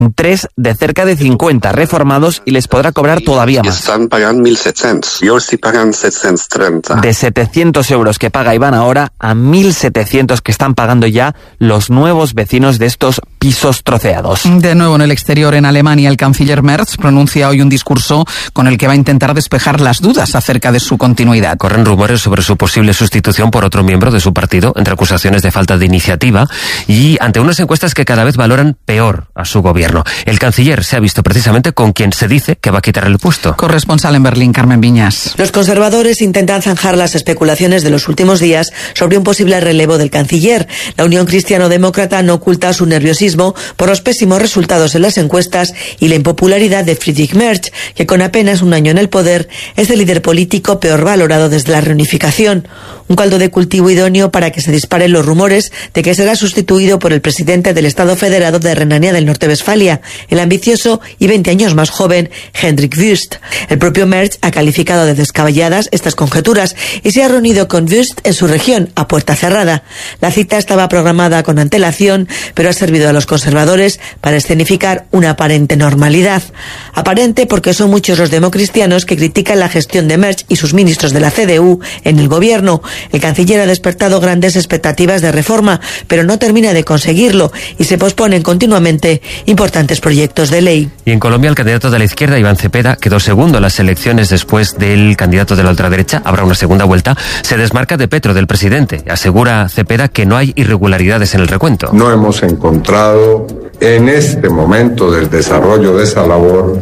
3 de cerca de 50 reformados y les podrá cobrar todavía más. Estan pagant 1.700. Jo estic pagant 730. De 700 euros que paga Iván ahora a 1.700 que están pagando ya los nuevos vecinos de estos pisos troceados. De nuevo en el exterior, en Alemania, el canciller Merz pronuncia hoy un discurso con el que va a intentar despejar las dudas acerca de su continuidad. Corren rumores sobre su posible sustitución por otro miembro de su partido, entre acusaciones de falta de iniciativa y ante unas encuestas que cada vez valoran peor a su gobierno. El canciller se ha visto precisamente con quien se dice que va a quitar el puesto. Corresponsal en Berlín, Carmen Viñas. Los conservadores intentan zanjar las especulaciones de los últimos días sobre un posible relevo del canciller. La Unión Cristiano-Demócrata no oculta su nerviosismo por los pésimos resultados en las encuestas y la impopularidad de Friedrich Merz, que con apenas un año en el poder es el líder político peor valorado desde la reunificación. Un caldo de cultivo idóneo para que se disparen los rumores de que será sustituido por el presidente del Estado Federado de Renania del Norte-Westfalia, el ambicioso y 20 años más joven Hendrik Wüst. El propio Merz ha calificado de descabelladas estas conjeturas y se ha reunido con Wüst en su región, a puerta cerrada. La cita estaba programada con antelación, pero ha servido a los conservadores para escenificar una aparente normalidad. Aparente porque son muchos los democristianos que critican la gestión de Merz y sus ministros de la CDU en el gobierno. El canciller ha despertado grandes expectativas de reforma, pero no termina de conseguirlo y se posponen continuamente importantes proyectos de ley. Y en Colombia, el candidato de la izquierda, Iván Cepeda, quedó segundo en las elecciones después del candidato de la ultraderecha. Habrá una segunda vuelta. Se desmarca de Petro, del presidente. Asegura Cepeda que no hay irregularidades en el recuento. No hemos encontrado en este momento del desarrollo de esa labor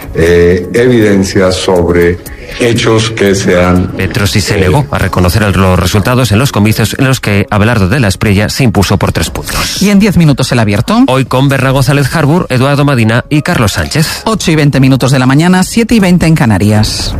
evidencias sobre hechos que sean... Petro sí se negó a reconocer los resultados en los comicios en los que Abelardo de la Espriella se impuso por 3 puntos. Y en 10 minutos el abierto. Hoy con Berna González Harbour, Eduardo Madina y Carlos Sánchez. 8 y 20 minutos de la mañana, 7 y 20 en Canarias.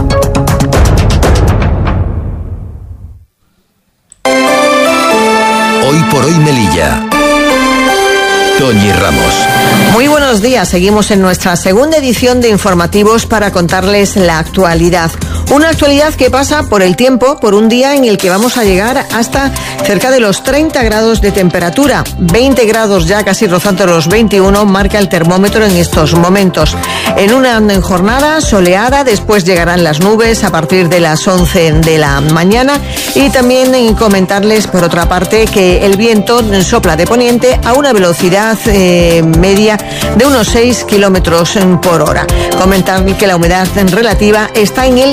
Hoy por hoy Melilla. Toñi Ramos. Muy buenos días, seguimos en nuestra segunda edición de informativos para contarles la actualidad. Una actualidad que pasa por el tiempo, por un día en el que vamos a llegar hasta cerca de los 30 grados de temperatura. 20 grados ya, casi rozando los 21, marca el termómetro en estos momentos. En una jornada soleada, después llegarán las nubes a partir de las 11 de la mañana. Y también comentarles, por otra parte, que el viento sopla de poniente a una velocidad media de unos 6 kilómetros por hora. Comentar que la humedad relativa está en el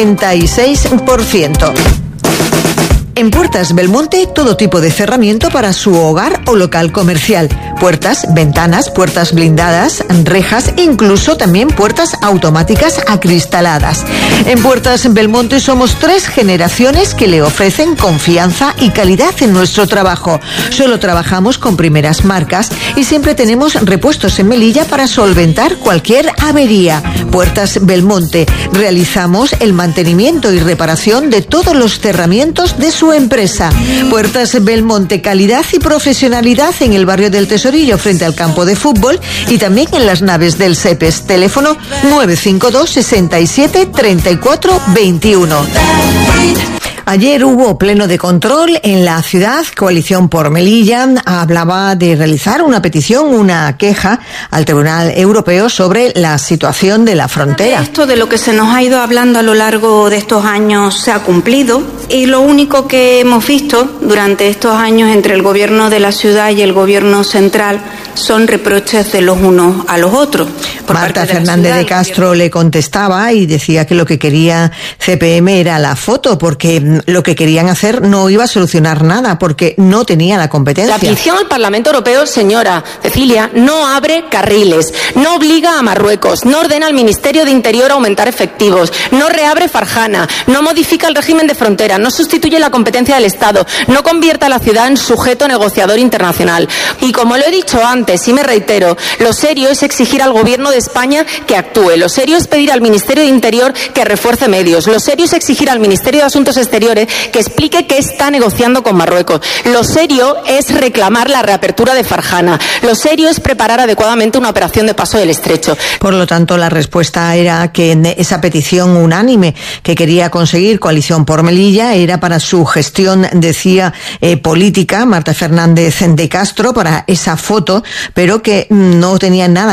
76%. En Puertas Belmonte, todo tipo de cerramiento para su hogar o local comercial. Puertas, ventanas, puertas blindadas, rejas, incluso también puertas automáticas acristaladas. En Puertas Belmonte somos 3 generaciones que le ofrecen confianza y calidad en nuestro trabajo. Solo trabajamos con primeras marcas y siempre tenemos repuestos en Melilla para solventar cualquier avería. Puertas Belmonte. Realizamos el mantenimiento y reparación de todos los cerramientos de su empresa. Puertas Belmonte, calidad y profesionalidad en el barrio del Tesorillo frente al campo de fútbol y también en las naves del SEPES. Teléfono 952 67 34 21. Ayer hubo pleno de control en la ciudad. Coalición por Melilla hablaba de realizar una petición, una queja al Tribunal Europeo sobre la situación de la frontera. Esto de lo que se nos ha ido hablando a lo largo de estos años se ha cumplido y lo único que hemos visto durante estos años entre el gobierno de la ciudad y el gobierno central son reproches de los unos a los otros. Marta Fernández de Castro le contestaba y decía que lo que quería CPM era la foto, porque lo que querían hacer no iba a solucionar nada, porque no tenía la competencia. La petición al Parlamento Europeo, señora Cecilia, no abre carriles, no obliga a Marruecos, no ordena al Ministerio de Interior a aumentar efectivos, no reabre Farjana, no modifica el régimen de frontera, no sustituye la competencia del Estado, no convierte a la ciudad en sujeto negociador internacional. Y como lo he dicho antes y me reitero, lo serio es exigir al Gobierno de España que actúe, lo serio es pedir al Ministerio de Interior que refuerce medios, lo serio es exigir al Ministerio de Asuntos Exteriores que explique qué está negociando con Marruecos, lo serio es reclamar la reapertura de Farjana, lo serio es preparar adecuadamente una operación de paso del estrecho. Por lo tanto, la respuesta era que en esa petición unánime que quería conseguir Coalición por Melilla era para su gestión, decía, política, Marta Fernández de Castro, para esa foto pero que no tenían nada